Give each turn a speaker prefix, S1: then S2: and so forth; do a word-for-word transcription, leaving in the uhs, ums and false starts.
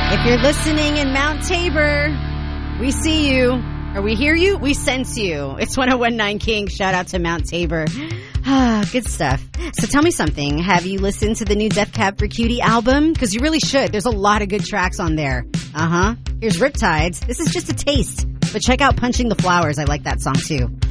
S1: If you're listening in Mount Tabor, we see you. Or we hear you, we sense you. It's one oh one point nine King. Shout out to Mount Tabor. Ah, good stuff. So tell me something. Have you listened to the new Death Cab for Cutie album? Because you really should. There's a lot of good tracks on there. Uh-huh. Here's Riptides. This is just a taste. But check out Punching the Flowers. I like that song too.